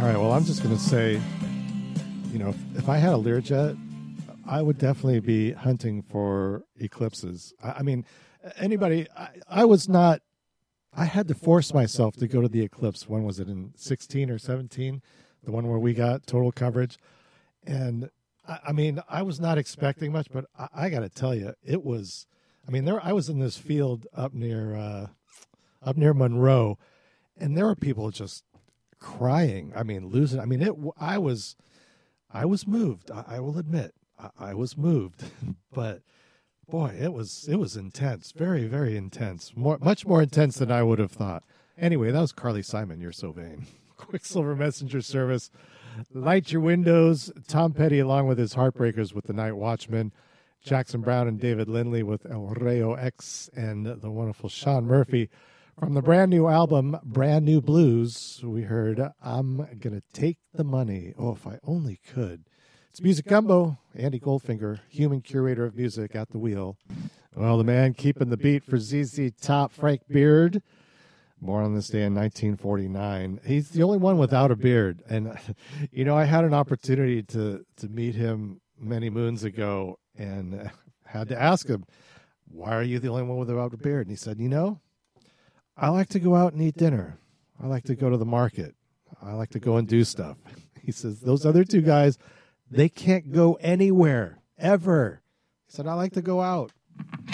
All right, well, I'm just going to say, if I had a Learjet, I would definitely be hunting for eclipses. I mean, I was not, I had to force myself to go to the eclipse. When was it, in 16 or 17? The one where we got total coverage. And I was not expecting much, but I got to tell you, it was, I was in this field up near Monroe, and there were people just crying. Losing. I was moved. I will admit, I was moved, but boy, it was intense. Very, very intense. Much more intense than I would have thought. Anyway, that was Carly Simon. You're so vain. Quicksilver Messenger Service. Light Your Windows. Tom Petty along with his Heartbreakers with The Night Watchman. Jackson Browne and David Lindley with El Rayo X, and the wonderful Sean Murphy. From the brand new album, Brand New Blues, we heard I'm Gonna Take the Money. Oh, if I only could. It's Music Gumbo, Andy Goldfinger, human curator of music at the wheel. Well, the man keeping the beat for ZZ Top, Frank Beard. Born on this day in 1949. He's the only one without a beard. And, I had an opportunity to meet him many moons ago and had to ask him, why are you the only one without a beard? And he said, I like to go out and eat dinner. I like to go to the market. I like to go and do stuff. He says, those other two guys, they can't go anywhere, ever. He said, I like to go out.